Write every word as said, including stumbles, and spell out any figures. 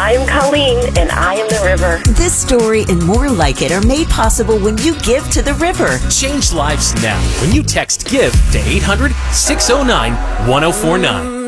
I am Colleen, and I am the river. This story and more like it are made possible when you give to the river. Change lives now when you text GIVE to eight hundred, six oh nine, one oh four nine.